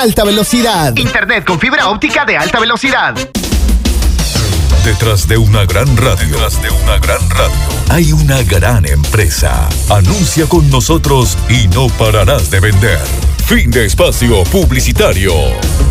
Alta velocidad. Internet con fibra óptica de alta velocidad. Detrás de una gran radio, hay una gran empresa. Anuncia con nosotros y no pararás de vender. Fin de espacio publicitario.